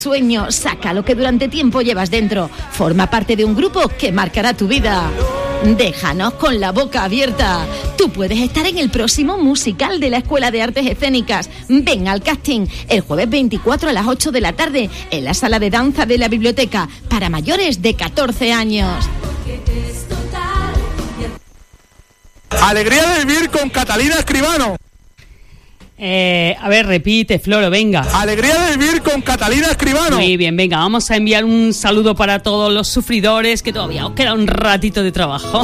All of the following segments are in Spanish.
Sueño, saca lo que durante tiempo llevas dentro. Forma parte de un grupo que marcará tu vida. Déjanos con la boca abierta. Tú puedes estar en el próximo musical de la Escuela de Artes Escénicas. Ven al casting el jueves 24 a las 8 de la tarde en la sala de danza de la biblioteca para mayores de 14 años. Alegría de vivir con Catalina Escribano. A ver, repite, Floro, venga. Alegría de vivir con Catalina Escribano. Muy bien, venga, vamos a enviar un saludo para todos los sufridores, que todavía os queda un ratito de trabajo.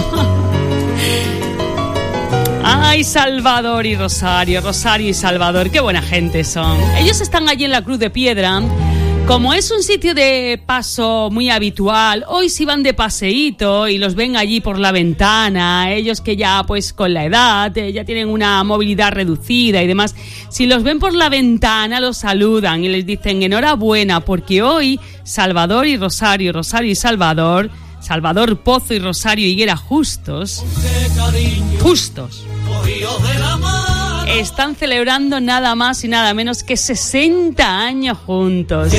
Ay, Salvador y Rosario, Rosario y Salvador, qué buena gente son. Ellos están allí en la Cruz de Piedra. Como es un sitio de paso muy habitual, hoy sí van de paseíto y los ven allí por la ventana, ellos que ya pues con la edad, ya tienen una movilidad reducida y demás, si los ven por la ventana los saludan y les dicen enhorabuena porque hoy Salvador y Rosario, Rosario y Salvador, Salvador Pozo y Rosario Higuera justos, están celebrando nada más y nada menos que 60 años juntos.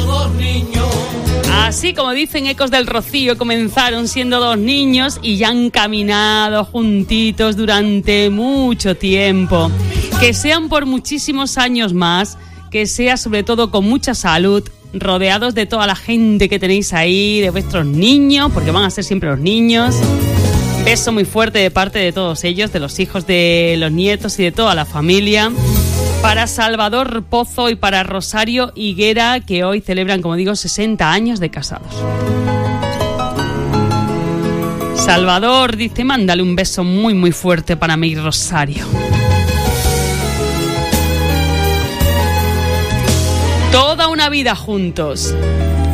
Así como dicen Ecos del Rocío, comenzaron siendo dos niños y ya han caminado juntitos durante mucho tiempo. Que sean por muchísimos años más, que sea sobre todo con mucha salud, rodeados de toda la gente que tenéis ahí, de vuestros niños, porque van a ser siempre los niños. Beso muy fuerte de parte de todos ellos, de los hijos, de los nietos y de toda la familia. Para Salvador Pozo y para Rosario Higuera, que hoy celebran, como digo, 60 años de casados. Salvador dice, mándale un beso muy muy fuerte para mí, Rosario. Toda una vida juntos.